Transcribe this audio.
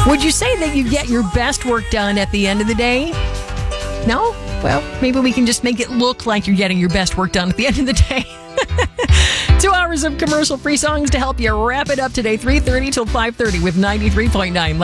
Would you say that you get your best work done at the end of the day? No? Well, maybe we can just make it look like you're getting your best work done at the end of the day. 2 hours of commercial-free songs to help you wrap it up today, 3:30 till 5:30 with 93.9.